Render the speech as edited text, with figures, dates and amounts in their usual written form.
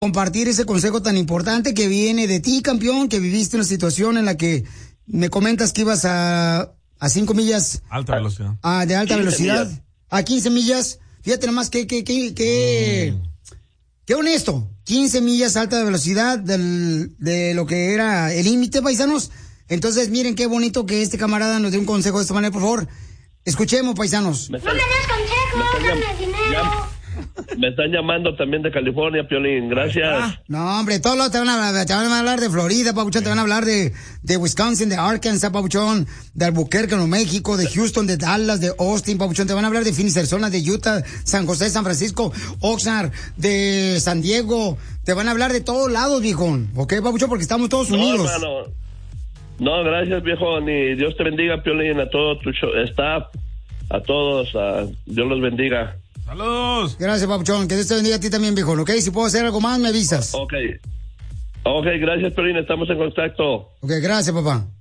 compartir ese consejo tan importante que viene de ti, campeón, que viviste una situación en la que me comentas que ibas a 5 millas. Alta velocidad. De alta velocidad. Millas. A 15 millas. Fíjate nomás qué honesto. 15 millas alta velocidad de lo que era el límite, paisanos. Entonces, miren qué bonito que este camarada nos dé un consejo de esta manera, por favor. Escuchemos, paisanos. No me des consejos, dame dinero. Me están llamando también de California, Piolín. Gracias. No, hombre, todos los te van a hablar de Florida, papuchón, te van a hablar de Wisconsin, de Arkansas, papuchón, de Albuquerque, Nuevo México, de Houston, de Dallas, de Austin, papuchón, te van a hablar de Phoenix, Arizona, de Utah, San José, San Francisco, Oxnard, de San Diego, te van a hablar de todos lados, viejón, ¿ok, papuchón? Porque estamos todos unidos. Hermano. No, gracias, viejón, y Dios te bendiga, Piolín, a todo tu staff, a todos, Dios los bendiga. ¡Saludos! Gracias, papuchón, que Dios te bendiga a ti también, viejón, ¿ok? Si puedo hacer algo más, me avisas. Ok, gracias, Piolín, estamos en contacto. Ok, gracias, papá.